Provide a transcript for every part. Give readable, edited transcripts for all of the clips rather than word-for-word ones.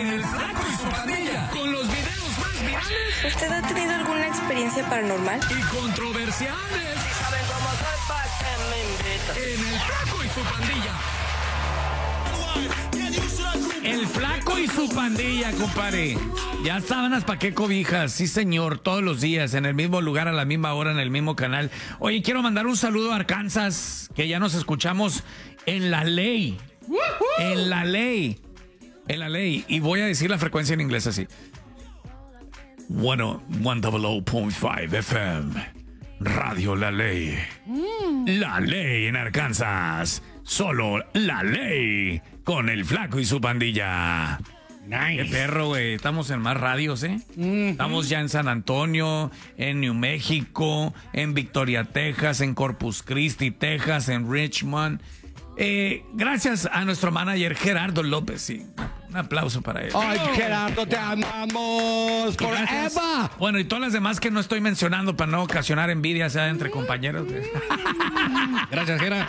en El Flaco y su Pandilla, con los videos más virales. ¿Usted ha tenido alguna experiencia paranormal? Y controversiales. Si saben cómo soy, ¿pa' qué me invitan? En El Flaco y su Pandilla. El Flaco y su Pandilla, compadre. Ya sábanas pa' qué cobijas, sí señor, todos los días, en el mismo lugar, a la misma hora, en el mismo canal. Oye, quiero mandar un saludo a Arkansas, que ya nos escuchamos en La Ley. En La Ley. En La Ley. Y voy a decir la frecuencia en inglés así. 100.5 FM. Radio La Ley. La Ley en Arkansas. Solo La Ley. Con El Flaco y su Pandilla. Nice. Qué perro, güey. Estamos en más radios, ¿eh? Estamos ya en San Antonio, en New México, en Victoria, Texas, en Corpus Christi, Texas, en Richmond. Gracias a nuestro manager Gerardo López, sí. Un aplauso para él. Ay, Gerardo, te amamos. Gracias. Forever. Bueno, y todas las demás que no estoy mencionando para no ocasionar envidias entre compañeros. Gracias, Gerardo.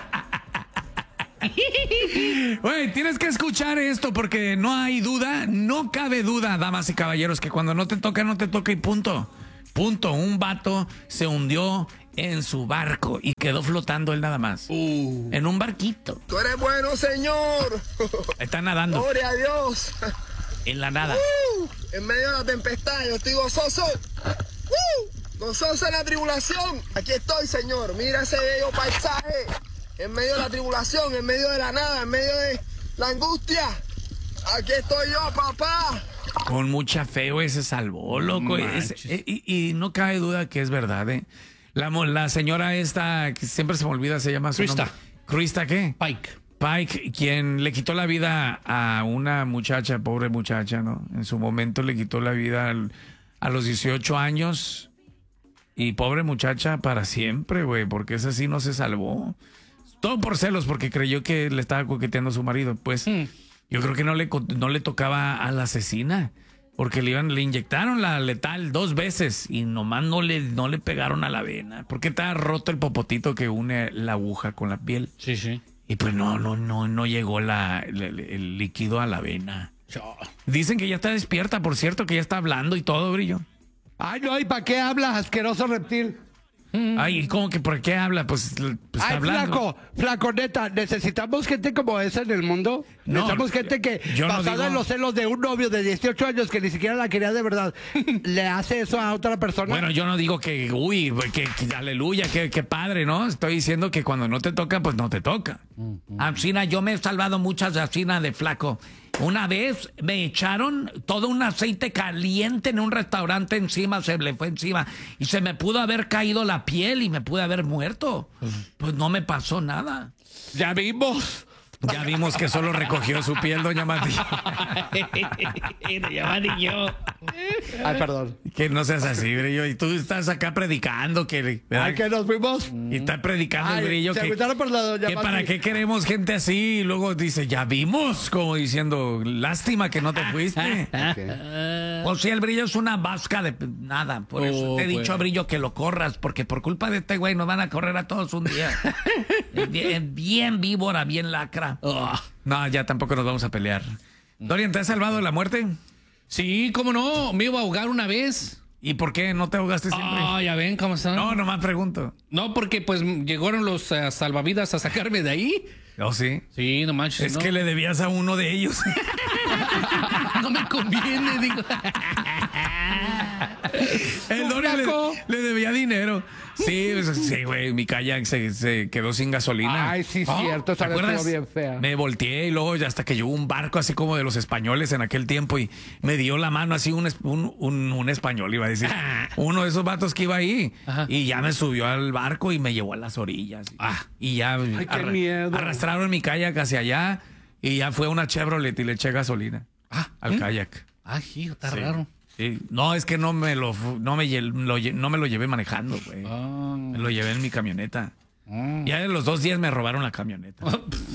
Güey, tienes que escuchar esto porque no hay duda, no cabe duda, damas y caballeros, que cuando no te toca y punto. Punto. Un vato se hundió en su barco y quedó flotando él nada más. En un barquito. Tú eres bueno, Señor. Está nadando Gloria a Dios. en la nada. En medio de la tempestad, yo estoy gozoso. Gozoso en la tribulación. Aquí estoy, Señor. Mira ese bello paisaje. En medio de la tribulación, en medio de la nada, en medio de la angustia. Aquí estoy yo, papá. Con mucha fe, güey, se salvó, loco. Y no cabe duda que es verdad, ¿eh? La señora esta, que siempre se me olvida, se llama su Krista. nombre. ¿Krista qué? Pike, quien le quitó la vida a una muchacha, pobre muchacha, ¿no? En su momento le quitó la vida a los 18 años. Y pobre muchacha para siempre, güey, porque esa sí no se salvó. Todo por celos, porque creyó que le estaba coqueteando a su marido. Pues yo creo que no le tocaba a la asesina, porque le inyectaron la letal 2 veces y nomás no le pegaron a la vena, porque está roto el popotito que une la aguja con la piel. Sí. Y pues no llegó el líquido a la vena. Dicen que ya está despierta, por cierto, que ya está hablando y todo, Brillo. Ay, no, ¿y para qué hablas, asqueroso reptil? Ay, ¿cómo que por qué habla? Pues está Ay, hablando. flaco, neta, necesitamos gente como esa en el mundo. No, necesitamos gente que, yo no basada digo- en los celos de un novio de 18 años que ni siquiera la quería de verdad, le hace eso a otra persona. Bueno, yo no digo que, que aleluya, que padre, ¿no? Estoy diciendo que cuando no te toca, pues no te toca. Asina, yo me he salvado muchas asina de flaco. Una vez me echaron todo un aceite caliente en un restaurante encima, se le fue encima y se me pudo haber caído la piel y me pude haber muerto. Pues no me pasó nada. Ya vimos. Ya vimos que solo recogió su piel, doña Mati. Ay, perdón. Que no seas así, Brillo. Y tú estás acá predicando que... ¿verdad? Ay, que nos fuimos. Y está predicando el Brillo se que, agüitaron por la doña que Mati. para qué queremos gente así. Y luego dice, ya vimos, como diciendo, lástima que no te fuiste. Pues sí, el Brillo es una vasca de nada. Por eso te he dicho, Brillo, que lo corras, porque por culpa de este güey nos van a correr a todos un día. bien víbora, bien lacra. No, ya tampoco nos vamos a pelear. Dorian, ¿te has salvado de la muerte? Sí, cómo no, me iba a ahogar una vez. ¿Y por qué no te ahogaste siempre? Ya ven cómo están. No, nomás pregunto. No, porque pues llegaron los salvavidas a sacarme de ahí. ¿Oh, sí? Sí, no manches. Es ¿no? que le debías a uno de ellos. No me conviene, digo. El Dorian le debía dinero. Sí, güey, mi kayak se quedó sin gasolina. Ay, sí, cierto, ¿te esa vez acuerdas? estuvo bien fea. Me volteé y luego ya hasta que llegó un barco así como de los españoles en aquel tiempo y me dio la mano así un español, iba a decir. Uno de esos vatos que iba ahí. Ajá. Y ya me subió al barco y me llevó a las orillas. Y ya qué miedo. arrastraron mi kayak hacia allá y ya fue una Chevrolet y le eché gasolina al kayak. Ay, hijo, está Sí. raro. Sí. No, es que no me lo llevé manejando, güey. Me lo llevé en mi camioneta. Ya en los 2 días me robaron la camioneta.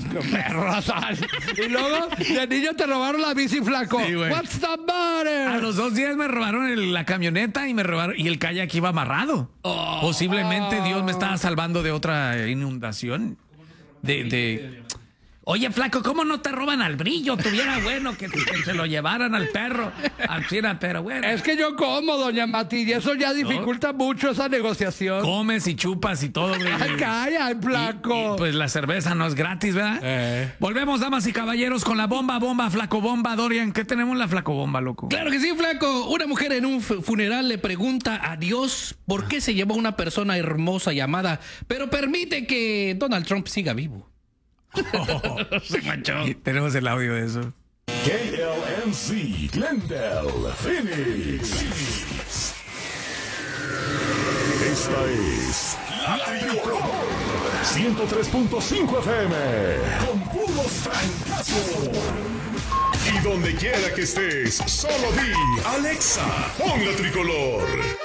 Y luego, de niño te robaron la bici, flaco. Sí, güey. What's the matter? A los 2 días me robaron la camioneta y el kayak iba amarrado. Posiblemente Dios me estaba salvando de otra inundación. Oye, flaco, ¿cómo no te roban al brillo? Tuviera bueno que se lo llevaran al perro. Pero bueno. Es que yo como, doña Mati, y eso ya dificulta mucho esa negociación. Comes y chupas y todo, güey. Ay, calla, flaco. Y pues la cerveza no es gratis, ¿verdad? Volvemos, damas y caballeros, con la bomba, flaco bomba. Dorian, ¿qué tenemos la flaco bomba, loco? Claro que sí, flaco. Una mujer en un funeral le pregunta a Dios por qué se llevó a una persona hermosa y amada, pero permite que Donald Trump siga vivo. Se manchó. Tenemos el audio de eso. KLNC, Glendale, Phoenix. Esta es la Tricol 103.5 FM con puros francazos. Y donde quiera que estés, solo di Alexa, pon la Tricolor.